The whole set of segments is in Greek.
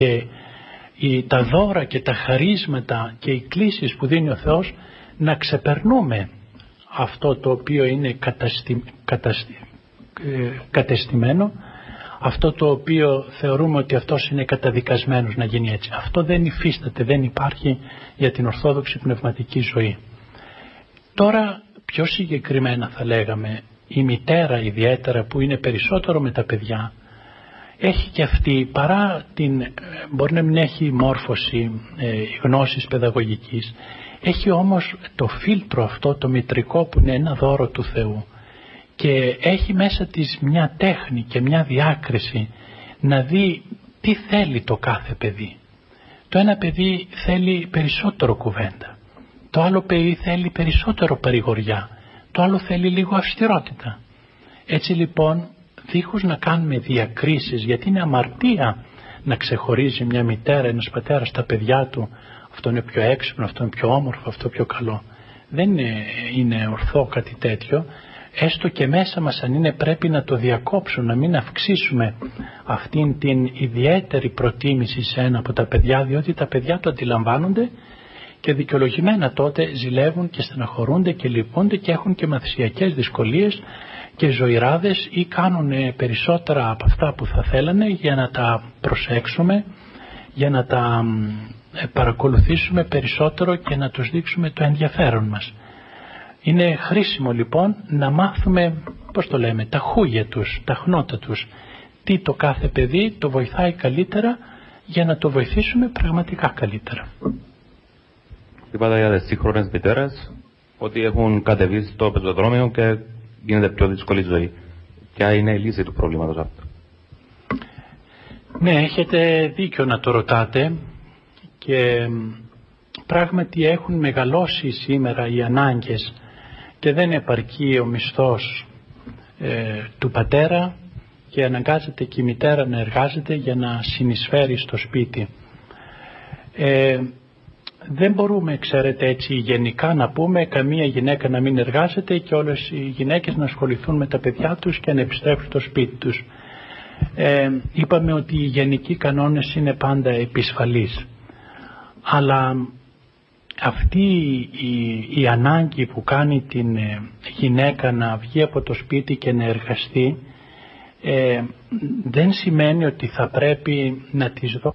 και τα δώρα και τα χαρίσματα και οι κλήσεις που δίνει ο Θεός να ξεπερνούμε αυτό το οποίο είναι κατεστημένο, αυτό το οποίο θεωρούμε ότι αυτός είναι καταδικασμένος να γίνει έτσι. Αυτό δεν υφίσταται, δεν υπάρχει για την ορθόδοξη πνευματική ζωή. Τώρα πιο συγκεκριμένα θα λέγαμε, η μητέρα ιδιαίτερα που είναι περισσότερο με τα παιδιά, έχει και αυτή, παρά μπορεί να μην έχει μόρφωση γνώσης παιδαγωγικής, έχει όμως το φίλτρο αυτό το μητρικό που είναι ένα δώρο του Θεού και έχει μέσα της μια τέχνη και μια διάκριση να δει τι θέλει το κάθε παιδί. Το ένα παιδί θέλει περισσότερο κουβέντα, το άλλο παιδί θέλει περισσότερο παρηγοριά, το άλλο θέλει λίγο αυστηρότητα. Έτσι λοιπόν, δίχως να κάνουμε διακρίσεις, γιατί είναι αμαρτία να ξεχωρίζει μια μητέρα, ένας πατέρας τα παιδιά του, αυτό είναι πιο έξυπνο, αυτό είναι πιο όμορφο, αυτό πιο καλό. Δεν είναι ορθό κάτι τέτοιο. Έστω και μέσα μας αν είναι, πρέπει να το διακόψουμε, να μην αυξήσουμε αυτήν την ιδιαίτερη προτίμηση σε ένα από τα παιδιά, διότι τα παιδιά το αντιλαμβάνονται και δικαιολογημένα τότε ζηλεύουν και στεναχωρούνται και λυπούνται και έχουν και μαθησιακές δυσκολίες και ζωηράδες ή κάνουν περισσότερα από αυτά που θα θέλανε για να τα προσέξουμε, για να τα παρακολουθήσουμε περισσότερο και να τους δείξουμε το ενδιαφέρον μας. Είναι χρήσιμο λοιπόν να μάθουμε, τα χούγια τους, τα χνότα τους, τι το κάθε παιδί το βοηθάει καλύτερα για να το βοηθήσουμε πραγματικά καλύτερα. Είπατε για τις σύγχρονες μητέρες ότι έχουν κατεβεί στο πεζοδρόμιο και γίνεται πιο δύσκολη ζωή. Ποια είναι η λύση του προβλήματος αυτού? Ναι, έχετε δίκιο να το ρωτάτε και πράγματι έχουν μεγαλώσει σήμερα οι ανάγκες και δεν επαρκεί ο μισθός του πατέρα και αναγκάζεται και η μητέρα να εργάζεται για να συνεισφέρει στο σπίτι. Δεν μπορούμε, ξέρετε, έτσι γενικά να πούμε καμία γυναίκα να μην εργάζεται και όλες οι γυναίκες να ασχοληθούν με τα παιδιά τους και να επιστρέφουν στο σπίτι τους. Είπαμε ότι οι γενικοί κανόνες είναι πάντα επισφαλείς. Αλλά αυτή η ανάγκη που κάνει την γυναίκα να βγει από το σπίτι και να εργαστεί δεν σημαίνει ότι θα πρέπει να της δώσει.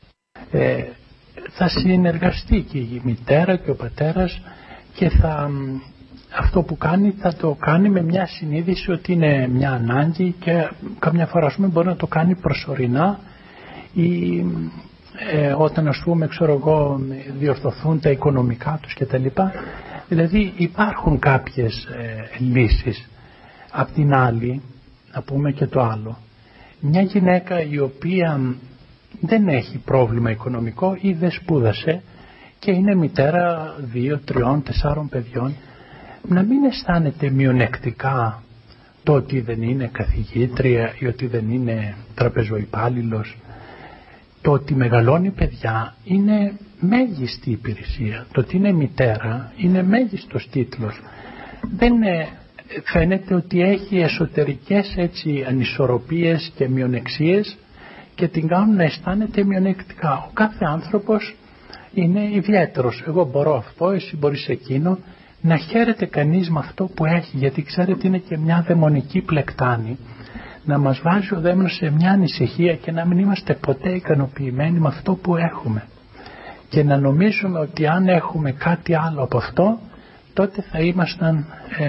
Θα συνεργαστεί και η μητέρα και ο πατέρας και αυτό που κάνει θα το κάνει με μια συνείδηση ότι είναι μια ανάγκη και καμιά φορά μπορεί να το κάνει προσωρινά ή όταν διορθωθούν τα οικονομικά τους κτλ. Δηλαδή υπάρχουν κάποιες λύσεις. Απ' την άλλη, να πούμε και το άλλο, μια γυναίκα η οποία δεν έχει πρόβλημα οικονομικό ή δεν σπούδασε και είναι μητέρα 2, 3, 4 παιδιών, να μην αισθάνεται μειονεκτικά το ότι δεν είναι καθηγήτρια ή ότι δεν είναι τραπεζοϊπάλληλος. Το ότι μεγαλώνει παιδιά είναι μέγιστη υπηρεσία. Το ότι είναι μητέρα είναι μέγιστος τίτλος. Δεν φαίνεται ότι έχει εσωτερικές έτσι ανισορροπίες και μειονεξίες και την κάνουν να αισθάνεται μειονεκτικά. Ο κάθε άνθρωπος είναι ιδιαίτερος. Εγώ μπορώ αυτό, εσύ μπορείς εκείνο. Να χαίρεται κανείς με αυτό που έχει, γιατί ξέρετε είναι και μια δαιμονική πλεκτάνη. Να μας βάζει ο δαίμονας σε μια ανησυχία και να μην είμαστε ποτέ ικανοποιημένοι με αυτό που έχουμε. Και να νομίζουμε ότι αν έχουμε κάτι άλλο από αυτό, τότε θα ήμασταν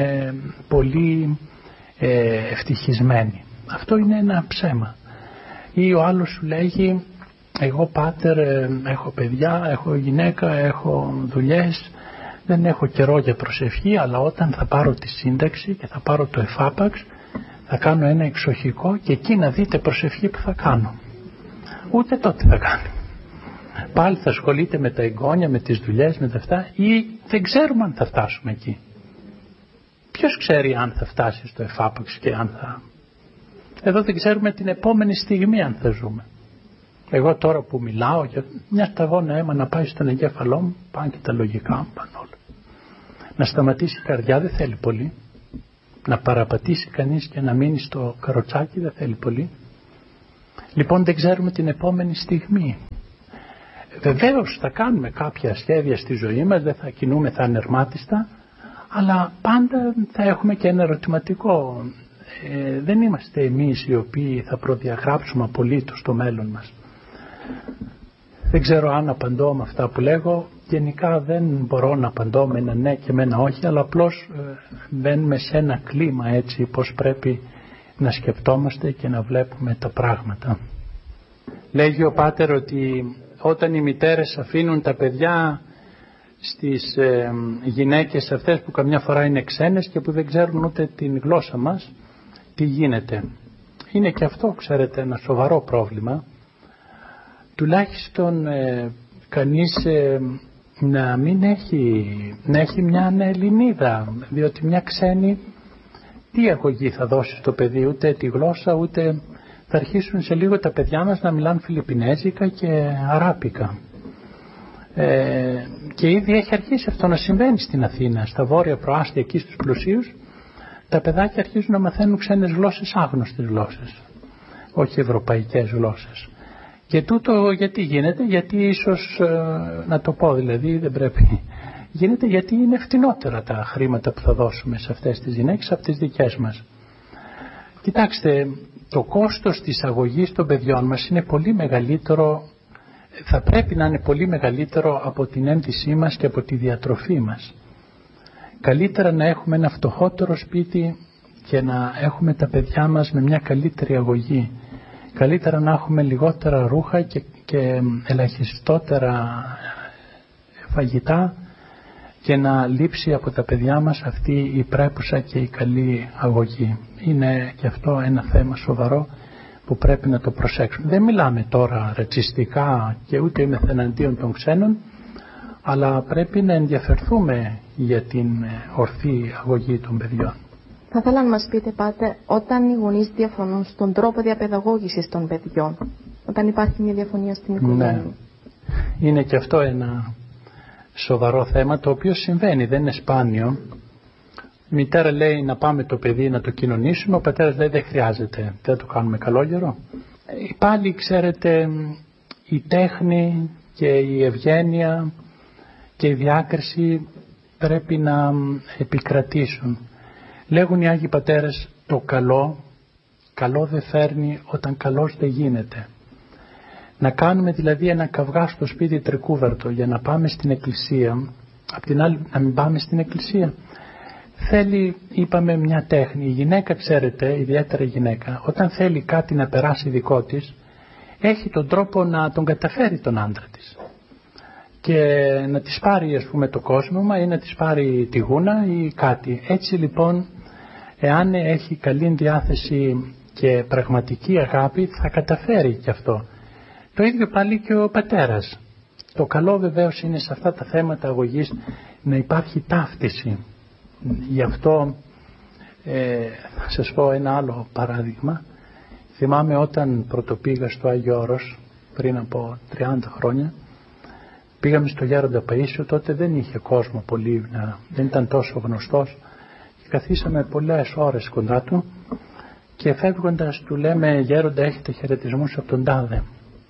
πολύ ευτυχισμένοι. Αυτό είναι ένα ψέμα. Ή ο άλλος σου λέγει, εγώ πάτερ έχω παιδιά, έχω γυναίκα, έχω δουλειές, δεν έχω καιρό για προσευχή, αλλά όταν θα πάρω τη σύνταξη και θα πάρω το εφάπαξ, θα κάνω ένα εξοχικό και εκεί να δείτε προσευχή που θα κάνω. Ούτε τότε θα κάνει. Πάλι θα ασχολείται με τα εγγόνια, με τις δουλειές, με τα αυτά ή δεν ξέρουμε αν θα φτάσουμε εκεί. Ποιος ξέρει αν θα φτάσει στο εφάπαξ και αν θα... Εδώ δεν ξέρουμε την επόμενη στιγμή αν θα ζούμε. Εγώ τώρα που μιλάω, μια σταγόνα αίμα να πάει στον εγκέφαλό μου, πάνε και τα λογικά μου, πάνε όλα. Να σταματήσει η καρδιά δεν θέλει πολύ. Να παραπατήσει κανείς και να μείνει στο καροτσάκι δεν θέλει πολύ. Λοιπόν, δεν ξέρουμε την επόμενη στιγμή. Βεβαίως θα κάνουμε κάποια σχέδια στη ζωή μας, δεν θα κινούμεθα ανερμάτιστα, αλλά πάντα θα έχουμε και ένα ερωτηματικό. Δεν είμαστε εμείς οι οποίοι θα προδιαγράψουμε απολύτως το μέλλον μας. Δεν ξέρω αν απαντώ με αυτά που λέγω. Γενικά δεν μπορώ να απαντώ με ένα ναι και με ένα όχι, αλλά απλώς μπαίνουμε σε ένα κλίμα έτσι πως πρέπει να σκεπτόμαστε και να βλέπουμε τα πράγματα. Λέγει ο Πάτερ ότι όταν οι μητέρες αφήνουν τα παιδιά στις γυναίκες αυτές που καμιά φορά είναι ξένες και που δεν ξέρουν ούτε την γλώσσα μας, τι γίνεται. Είναι και αυτό, ξέρετε, ένα σοβαρό πρόβλημα. Τουλάχιστον κανείς να μην έχει μια Ελληνίδα, διότι μια ξένη τι αγωγή θα δώσει στο παιδί, ούτε τη γλώσσα, ούτε θα αρχίσουν σε λίγο τα παιδιά μας να μιλάνε φιλιππινέζικα και αράπικα. Και ήδη έχει αρχίσει αυτό να συμβαίνει στην Αθήνα, στα βόρεια προάστια, εκεί στους πλουσίους, τα παιδάκια αρχίζουν να μαθαίνουν ξένες γλώσσες, άγνωστες γλώσσες, όχι ευρωπαϊκές γλώσσες. Και τούτο γιατί γίνεται, γιατί ίσως, να το πω δηλαδή, δεν πρέπει, γίνεται γιατί είναι φτηνότερα τα χρήματα που θα δώσουμε σε αυτές τις γυναίκες από τις δικές μας. Κοιτάξτε, το κόστος της αγωγής των παιδιών μας είναι πολύ μεγαλύτερο, θα πρέπει να είναι πολύ μεγαλύτερο από την έντησή μας και από τη διατροφή μας. Καλύτερα να έχουμε ένα φτωχότερο σπίτι και να έχουμε τα παιδιά μας με μια καλύτερη αγωγή. Καλύτερα να έχουμε λιγότερα ρούχα και ελαχιστότερα φαγητά και να λείψει από τα παιδιά μας αυτή η πρέπουσα και η καλή αγωγή. Είναι και αυτό ένα θέμα σοβαρό που πρέπει να το προσέξουμε. Δεν μιλάμε τώρα ρατσιστικά και ούτε είμαι εναντίον των ξένων, αλλά πρέπει να ενδιαφερθούμε για την ορθή αγωγή των παιδιών. Θα ήθελα να μας πείτε, Πάτερ, όταν οι γονείς διαφωνούν στον τρόπο διαπαιδαγώγησης των παιδιών, όταν υπάρχει μια διαφωνία στην οικογένεια. Ναι. Είναι και αυτό ένα σοβαρό θέμα, το οποίο συμβαίνει, δεν είναι σπάνιο. Η μητέρα λέει να πάμε το παιδί να το κοινωνήσουμε, ο πατέρας λέει δεν χρειάζεται, δεν το κάνουμε καλόγερο. Πάλι ξέρετε, η τέχνη και η ευγένεια και η διάκριση πρέπει να επικρατήσουν. Λέγουν οι Άγιοι Πατέρες, το καλό δεν φέρνει όταν καλός δεν γίνεται. Να κάνουμε δηλαδή ένα καυγά στο σπίτι τρικούβερτο για να πάμε στην εκκλησία, απ' την άλλη να μην πάμε στην εκκλησία. Θέλει, είπαμε, μια τέχνη. Η γυναίκα, ξέρετε, ιδιαίτερα η γυναίκα, όταν θέλει κάτι να περάσει δικό της, έχει τον τρόπο να τον καταφέρει τον άντρα της. Και να της πάρει, ας πούμε, το κόσμημα ή να της πάρει τη γούνα ή κάτι. Έτσι λοιπόν, εάν έχει καλή διάθεση και πραγματική αγάπη, θα καταφέρει και αυτό. Το ίδιο πάλι και ο πατέρας. Το καλό βεβαίως είναι σε αυτά τα θέματα αγωγής να υπάρχει ταύτιση. Γι' αυτό θα σας πω ένα άλλο παράδειγμα. Θυμάμαι όταν πρωτοπήγα στο Άγιο Όρος πριν από 30 χρόνια, πήγαμε στο Γέροντα Παΐσιο, τότε δεν είχε κόσμο πολύ, δεν ήταν τόσο γνωστός και καθίσαμε πολλές ώρες κοντά του και φεύγοντας του λέμε «Γέροντα, έχετε χαιρετισμούς από τον τάδε».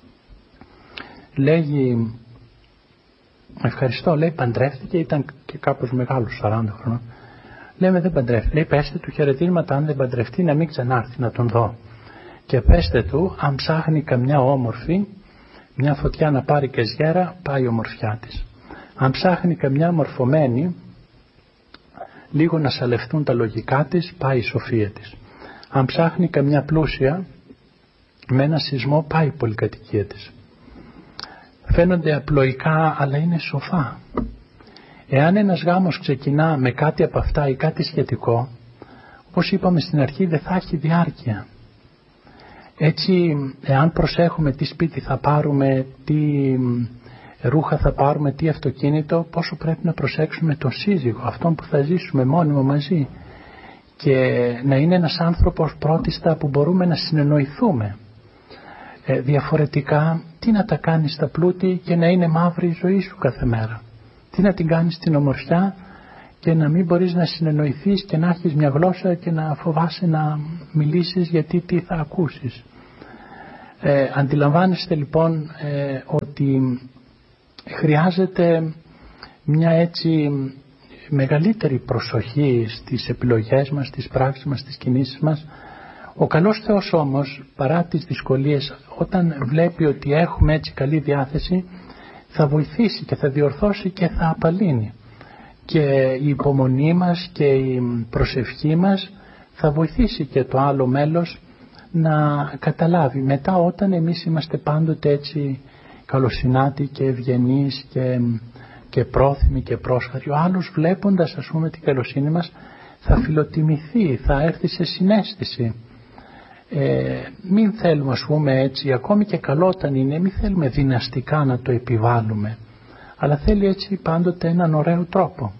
Λέγει «Ευχαριστώ», λέει, παντρεύτηκε, ήταν και κάπως μεγάλος, 40 χρόνων. Λέμε «Δεν παντρεύτηκε», λέει «Πέστε του χαιρετίσματα, αν δεν παντρευτεί να μην ξανάρθει να τον δω. Και πέστε του, αν ψάχνει καμιά όμορφη, μια φωτιά να πάρει και σγέρα, πάει η ομορφιά της. Αν ψάχνει καμιά μορφωμένη, λίγο να σαλευτούν τα λογικά της, πάει η σοφία της. Αν ψάχνει καμιά πλούσια, με ένα σεισμό πάει η πολυκατοικία της». Φαίνονται απλοϊκά, αλλά είναι σοφά. Εάν ένας γάμος ξεκινά με κάτι από αυτά ή κάτι σχετικό, όπως είπαμε στην αρχή, δεν θα έχει διάρκεια. Έτσι, εάν προσέχουμε τι σπίτι θα πάρουμε, τι ρούχα θα πάρουμε, τι αυτοκίνητο, πόσο πρέπει να προσέξουμε τον σύζυγο, αυτόν που θα ζήσουμε μόνιμο μαζί, και να είναι ένας άνθρωπος πρώτιστα που μπορούμε να συνεννοηθούμε. Διαφορετικά, τι να τα κάνεις στα πλούτη και να είναι μαύρη η ζωή σου κάθε μέρα. Τι να την κάνεις στην ομορφιά και να μην μπορείς να συνεννοηθείς και να έχεις μια γλώσσα και να φοβάσαι να μιλήσεις γιατί τι θα ακούσεις. Αντιλαμβάνεστε λοιπόν ότι χρειάζεται μια έτσι μεγαλύτερη προσοχή στις επιλογές μας, στις πράξεις μας, στις κινήσεις μας. Ο καλός Θεός όμως, παρά τις δυσκολίες, όταν βλέπει ότι έχουμε έτσι καλή διάθεση, θα βοηθήσει και θα διορθώσει και θα απαλύνει. Και η υπομονή μας και η προσευχή μας θα βοηθήσει και το άλλο μέλος να καταλάβει. Μετά, όταν εμείς είμαστε πάντοτε έτσι καλοσυνάτοι και ευγενείς και πρόθυμοι και πρόσχαροι, ο άλλος βλέποντας ας πούμε την καλοσύνη μας θα φιλοτιμηθεί, θα έρθει σε συναίσθηση. Μην θέλουμε ας πούμε έτσι, ακόμη και καλό όταν είναι, μην θέλουμε δυναστικά να το επιβάλλουμε, αλλά θέλει έτσι πάντοτε έναν ωραίο τρόπο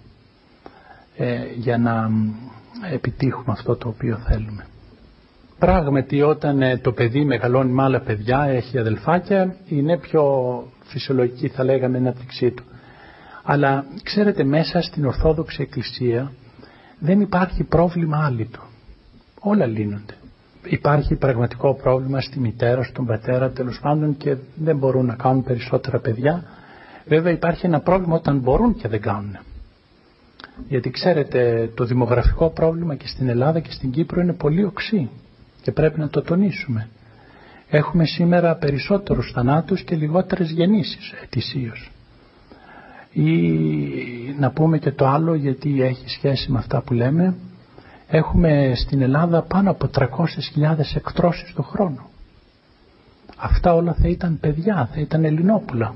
για να επιτύχουμε αυτό το οποίο θέλουμε. Πράγματι όταν το παιδί μεγαλώνει με άλλα παιδιά, έχει αδελφάκια, είναι πιο φυσιολογική θα λέγαμε η ανάπτυξή του. Αλλά ξέρετε, μέσα στην Ορθόδοξη Εκκλησία δεν υπάρχει πρόβλημα άλυτο. Όλα λύνονται. Υπάρχει πραγματικό πρόβλημα στη μητέρα, στον πατέρα τέλος πάντων και δεν μπορούν να κάνουν περισσότερα παιδιά. Βέβαια υπάρχει ένα πρόβλημα όταν μπορούν και δεν κάνουν. Γιατί ξέρετε, το δημογραφικό πρόβλημα και στην Ελλάδα και στην Κύπρο είναι πολύ οξύ και πρέπει να το τονίσουμε. Έχουμε σήμερα περισσότερους θανάτους και λιγότερες γεννήσεις ετησίως. Ή να πούμε και το άλλο, γιατί έχει σχέση με αυτά που λέμε, έχουμε στην Ελλάδα πάνω από 300.000 εκτρώσεις το χρόνο. Αυτά όλα θα ήταν παιδιά, θα ήταν Ελληνόπουλα.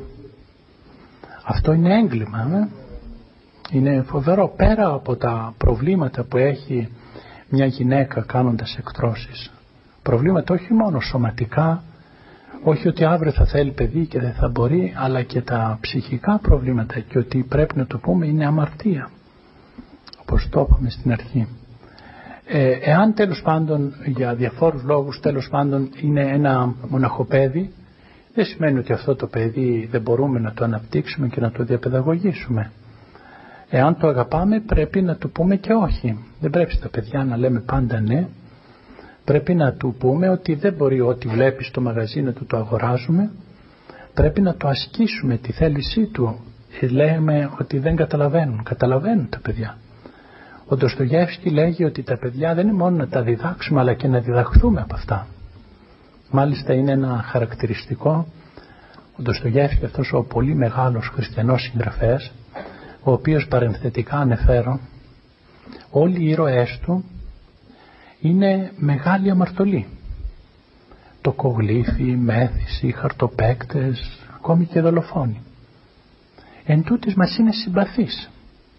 Αυτό είναι έγκλημα. Είναι φοβερό, πέρα από τα προβλήματα που έχει μια γυναίκα κάνοντας εκτρώσεις. Προβλήματα όχι μόνο σωματικά, όχι ότι αύριο θα θέλει παιδί και δεν θα μπορεί, αλλά και τα ψυχικά προβλήματα, και ότι πρέπει να το πούμε είναι αμαρτία, όπως το είπαμε στην αρχή. Εάν τέλος πάντων για διαφόρους λόγους τέλος πάντων είναι ένα μοναχοπέδι, δεν σημαίνει ότι αυτό το παιδί δεν μπορούμε να το αναπτύξουμε και να το διαπαιδαγωγήσουμε. Εάν το αγαπάμε πρέπει να του πούμε και όχι. Δεν πρέπει στα παιδιά να λέμε πάντα ναι. Πρέπει να του πούμε ότι δεν μπορεί ό,τι βλέπει στο μαγαζί να του το αγοράζουμε. Πρέπει να το ασκήσουμε τη θέλησή του. Λέμε ότι δεν καταλαβαίνουν. Καταλαβαίνουν τα παιδιά. Ο Ντοστογεύσκη λέγει ότι τα παιδιά δεν είναι μόνο να τα διδάξουμε, αλλά και να διδαχθούμε από αυτά. Μάλιστα είναι ένα χαρακτηριστικό. Ο Ντοστογεύσκη, αυτός ο πολύ μεγάλος χριστιανός συγγραφέας, ο οποίος παρενθετικά ανεφέρω, όλοι οι ήρωές του είναι μεγάλη αμαρτωλοί. Τοκογλύφοι, μέθησοι, χαρτοπαίκτες, ακόμη και δολοφόνοι. Εν τούτης μας είναι συμπαθείς.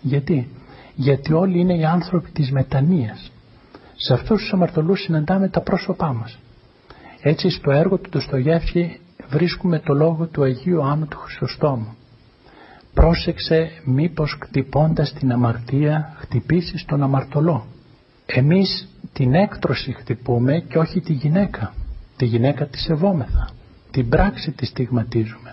Γιατί όλοι είναι οι άνθρωποι της μετανοίας. Σε αυτούς τους αμαρτωλούς συναντάμε τα πρόσωπά μας. Έτσι στο έργο του Ντοστογεύσκη βρίσκουμε το λόγο του Αγίου Άννου του Χρυσοστόμου. Πρόσεξε μήπως χτυπώντας την αμαρτία χτυπήσεις τον αμαρτωλό. Εμείς την έκτρωση χτυπούμε και όχι τη γυναίκα. Τη γυναίκα τη σεβόμεθα. Την πράξη τη στιγματίζουμε.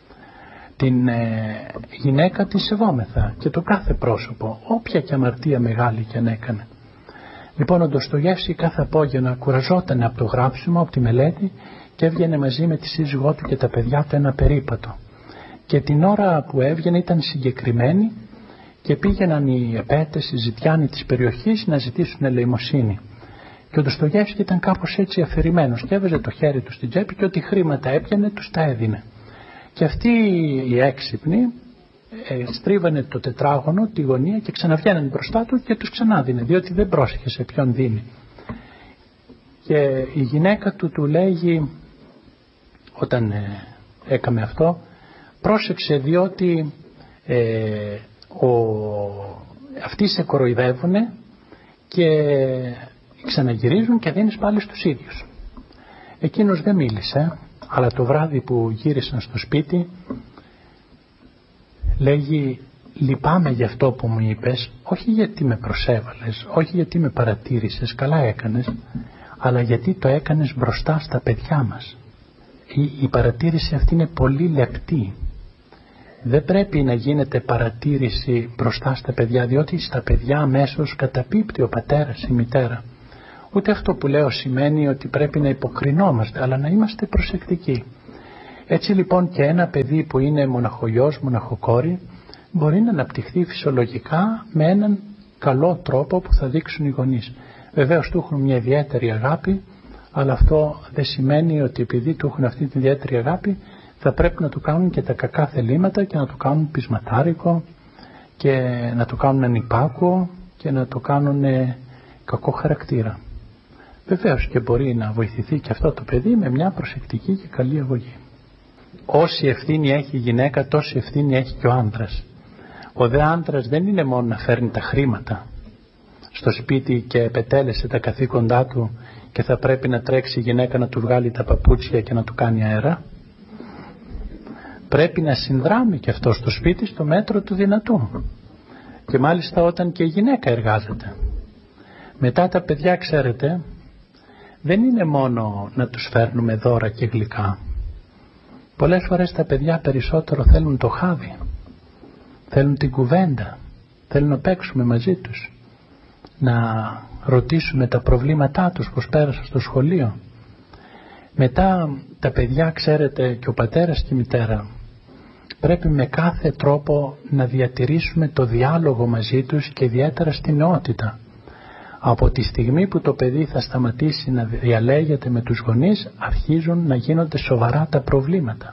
Την γυναίκα τη σεβόμεθα και το κάθε πρόσωπο, όποια και αμαρτία μεγάλη και αν έκανε. Λοιπόν, ο Ντοστογεύσκη κάθε απόγευμα κουραζόταν από το γράψιμο, από τη μελέτη και έβγαινε μαζί με τη σύζυγό του και τα παιδιά του ένα περίπατο. Και την ώρα που έβγαινε ήταν συγκεκριμένη και πήγαιναν οι επέτες, οι ζητιάνοι της περιοχής να ζητήσουν ελεημοσύνη. Και ο Ντοστογεύσκη ήταν κάπως έτσι αφηρημένος και έβαζε το χέρι του στην τσέπη και ό,τι χρήματα έπιανε τους τα έδινε. Και αυτοί οι έξυπνοι στρίβανε το τετράγωνο, τη γωνία και ξαναβγαίνανε μπροστά του και τους ξανάδινε, διότι δεν πρόσεχε σε ποιον δίνει. Και η γυναίκα του λέγει, όταν έκαμε αυτό, πρόσεξε διότι αυτοί σε κοροϊδεύουνε και ξαναγυρίζουν και δίνεις πάλι στους ίδιους. Εκείνος δεν μίλησε, αλλά το βράδυ που γύρισαν στο σπίτι λέγει, λυπάμαι για αυτό που μου είπες, όχι γιατί με προσέβαλες, όχι γιατί με παρατήρησες, καλά έκανες, αλλά γιατί το έκανες μπροστά στα παιδιά μας. Η παρατήρηση αυτή είναι πολύ λεπτή. Δεν πρέπει να γίνεται παρατήρηση μπροστά στα παιδιά, διότι στα παιδιά αμέσως καταπίπτει ο πατέρας, η μητέρα. Ούτε αυτό που λέω σημαίνει ότι πρέπει να υποκρινόμαστε, αλλά να είμαστε προσεκτικοί. Έτσι λοιπόν και ένα παιδί που είναι μοναχογιός, μοναχοκόρη, μπορεί να αναπτυχθεί φυσιολογικά με έναν καλό τρόπο που θα δείξουν οι γονείς. Βεβαίως του έχουν μια ιδιαίτερη αγάπη, αλλά αυτό δεν σημαίνει ότι επειδή του έχουν αυτή την ιδιαίτερη αγάπη θα πρέπει να του κάνουν και τα κακά θελήματα και να του κάνουν πεισματάρικο και να του κάνουν ανυπάκουο και να του κάνουν κακό χαρακτήρα. Βεβαίως και μπορεί να βοηθηθεί και αυτό το παιδί με μια προσεκτική και καλή αγωγή. Όση ευθύνη έχει η γυναίκα, τόση ευθύνη έχει και ο άντρας. Ο δε άντρας δεν είναι μόνο να φέρνει τα χρήματα στο σπίτι και επετέλεσε τα καθήκοντά του και θα πρέπει να τρέξει η γυναίκα να του βγάλει τα παπούτσια και να του κάνει αέρα. Πρέπει να συνδράμει και αυτό στο σπίτι στο μέτρο του δυνατού. Και μάλιστα όταν και η γυναίκα εργάζεται. Μετά τα παιδιά, ξέρετε, δεν είναι μόνο να τους φέρνουμε δώρα και γλυκά. Πολλές φορές τα παιδιά περισσότερο θέλουν το χάδι. Θέλουν την κουβέντα. Θέλουν να παίξουμε μαζί τους. Να ρωτήσουμε τα προβλήματά τους, πώς πέρασαν στο σχολείο. Μετά τα παιδιά, ξέρετε, και ο πατέρας και η μητέρα, πρέπει με κάθε τρόπο να διατηρήσουμε το διάλογο μαζί τους και ιδιαίτερα στην νεότητα. Από τη στιγμή που το παιδί θα σταματήσει να διαλέγεται με τους γονείς, αρχίζουν να γίνονται σοβαρά τα προβλήματα.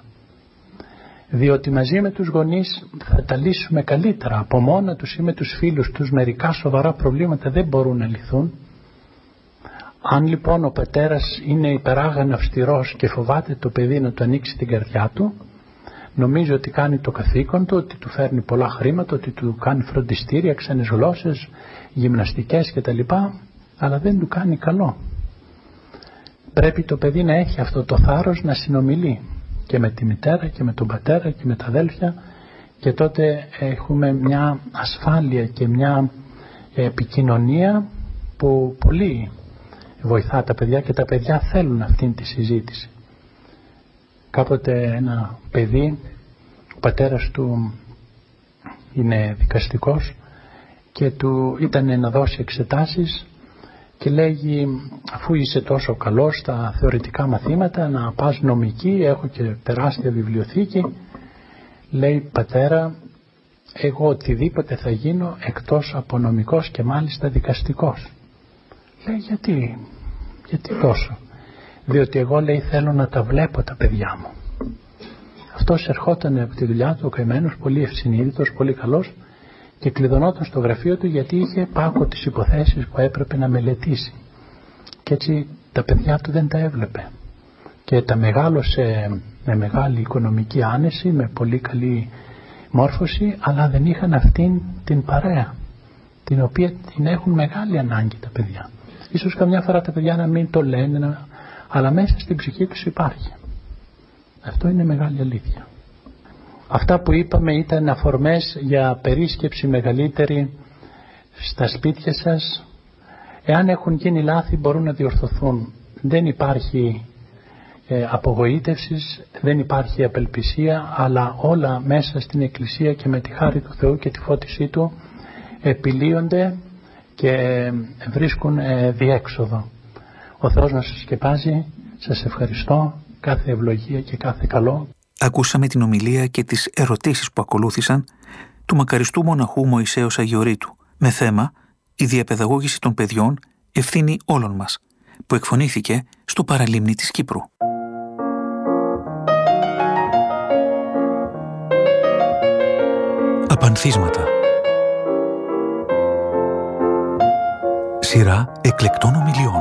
Διότι μαζί με τους γονείς θα τα λύσουμε καλύτερα. Από μόνα τους ή με τους φίλους τους μερικά σοβαρά προβλήματα δεν μπορούν να λυθούν. Αν λοιπόν ο πατέρας είναι υπεράγανα αυστηρός και φοβάται το παιδί να του ανοίξει την καρδιά του, νομίζει ότι κάνει το καθήκον του, ότι του φέρνει πολλά χρήματα, ότι του κάνει φροντιστήρια, ξένες γλώσσες, γυμναστικές κτλ. Αλλά δεν του κάνει καλό. Πρέπει το παιδί να έχει αυτό το θάρρος να συνομιλεί και με τη μητέρα και με τον πατέρα και με τα αδέλφια, και τότε έχουμε μια ασφάλεια και μια επικοινωνία που πολύ βοηθά τα παιδιά και τα παιδιά θέλουν αυτήν τη συζήτηση. Κάποτε ένα παιδί, ο πατέρας του είναι δικαστικός και του ήταν να δώσει εξετάσεις και λέγει, αφού είσαι τόσο καλός στα θεωρητικά μαθήματα, να πας νομική, έχω και τεράστια βιβλιοθήκη. Λέει, πατέρα, εγώ οτιδήποτε θα γίνω εκτός από νομικός και μάλιστα δικαστικός. Λέει, γιατί τόσο? Διότι εγώ, λέει, θέλω να τα βλέπω τα παιδιά μου. Αυτός ερχόταν από τη δουλειά του, ο καημένος, πολύ ευσυνείδητος, πολύ καλός, και κλειδωνόταν στο γραφείο του γιατί είχε πάκο τις υποθέσεις που έπρεπε να μελετήσει. Και έτσι τα παιδιά του δεν τα έβλεπε. Και τα μεγάλωσε με μεγάλη οικονομική άνεση, με πολύ καλή μόρφωση, αλλά δεν είχαν αυτήν την παρέα, την οποία την έχουν μεγάλη ανάγκη τα παιδιά. Ίσως καμιά φορά τα παιδιά να μην το λένε, αλλά μέσα στην ψυχή τους υπάρχει. Αυτό είναι μεγάλη αλήθεια. Αυτά που είπαμε ήταν αφορμές για περίσκεψη μεγαλύτερη στα σπίτια σας. Εάν έχουν γίνει λάθη μπορούν να διορθωθούν. Δεν υπάρχει απογοήτευσης, δεν υπάρχει απελπισία, αλλά όλα μέσα στην Εκκλησία και με τη χάρη του Θεού και τη φώτισή Του επιλύονται και βρίσκουν διέξοδο. Ο Θεός να σας σκεπάζει. Σας ευχαριστώ. Κάθε ευλογία και κάθε καλό. Ακούσαμε την ομιλία και τις ερωτήσεις που ακολούθησαν του μακαριστού μοναχού Μωυσέως Αγιορείτου με θέμα «Η διαπαιδαγώγηση των παιδιών, ευθύνη όλων μας», που εκφωνήθηκε στο Παραλίμνη της Κύπρου. Απανθίσματα. Σειρά εκλεκτών ομιλιών.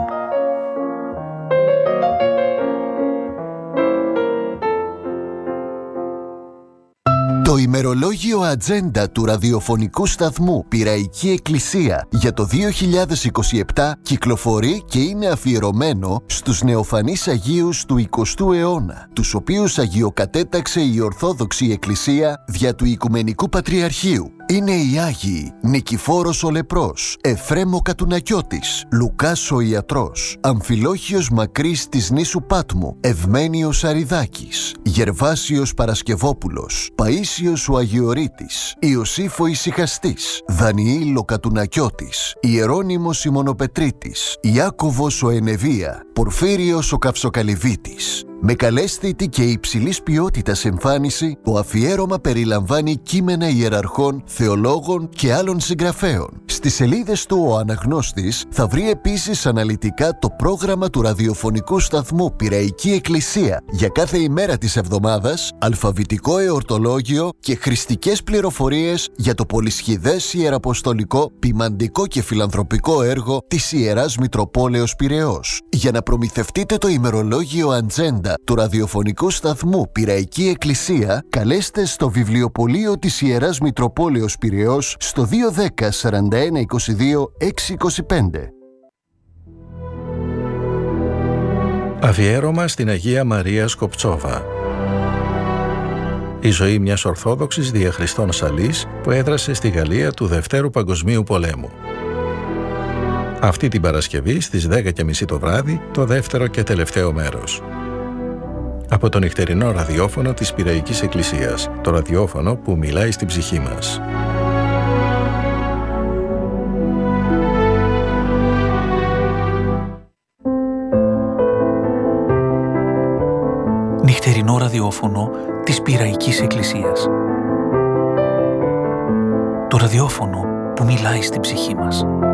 Το ημερολόγιο ατζέντα του ραδιοφωνικού σταθμού Πειραϊκή Εκκλησία για το 2027 κυκλοφορεί και είναι αφιερωμένο στους νεοφανείς Αγίους του 20ου αιώνα, τους οποίους αγιοκατέταξε η Ορθόδοξη Εκκλησία δια του Οικουμενικού Πατριαρχείου. είναι οι Άγιοι Νικηφόρος ο Λεπρός, Εφρέμ ο Κατουνακιώτης, Λουκάς ο Ιατρός, Αμφιλόχιος Μακρύς της νήσου Πάτμου, Ευμένιος Αριδάκης, Γερβάσιος Παρασκευόπουλος, Παΐσιος ο Αγιορείτης, Ιωσήφ ο Ησυχαστής, Δανιήλ ο Κατουνακιώτης, Ιερώνυμος η Μονοπετρίτης, Ιάκωβος ο Ενεβία, Πορφύριος ο Καυσοκαλυβίτης. Με καλέσθητη και υψηλής ποιότητας εμφάνιση, το αφιέρωμα περιλαμβάνει κείμενα ιεραρχών, θεολόγων και άλλων συγγραφέων. Στις σελίδες του ο αναγνώστης θα βρει επίσης αναλυτικά το πρόγραμμα του ραδιοφωνικού σταθμού Πειραϊκή Εκκλησία για κάθε ημέρα της εβδομάδας, αλφαβητικό εορτολόγιο και χρηστικές πληροφορίες για το πολυσχηδές ιεραποστολικό, ποιμαντικό και φιλανθρωπικό έργο της Ιεράς Μητροπόλεως Πειραιώς. Για να προμηθευτείτε το ημερολόγιο Ατζέντα του ραδιοφωνικού σταθμού Πειραϊκή Εκκλησία, καλέστε στο βιβλιοπωλείο της Ιεράς Μητροπόλεως Πειραιώς στο 210 41 22 625. Αφιέρωμα στην Αγία Μαρία Σκοπτσόβα. Η ζωή μιας Ορθόδοξης διαχριστών Σαλής που έδρασε στη Γαλλία του Δευτέρου Παγκοσμίου Πολέμου. Αυτή την Παρασκευή στις 10:30 το βράδυ, το δεύτερο και τελευταίο μέρος. Από το νυχτερινό ραδιόφωνο της Πειραϊκής Εκκλησίας, το ραδιόφωνο που μιλάει στην ψυχή μας. Νυχτερινό ραδιόφωνο της Πειραϊκής Εκκλησίας. Το ραδιόφωνο που μιλάει στην ψυχή μας.